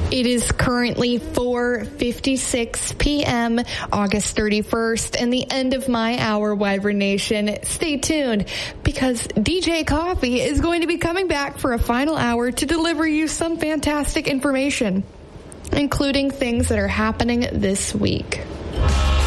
It is currently 4:56 p.m., August 31st, and the end of my hour, Wyvern Nation. Stay tuned, because DJ Coffee is going to be coming back for a final hour to deliver you some fantastic information, including things that are happening this week.